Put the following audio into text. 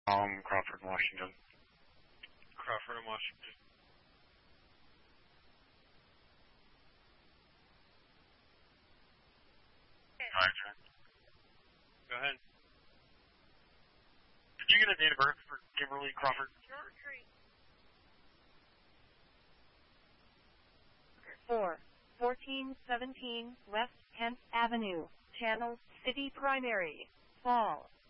Crawford, Washington. Crawford and Washington. Hi, John. Go ahead. Did you get a date of birth for Kimberly Crawford? 1417 West 10th Avenue, Channel City Primary, Fall.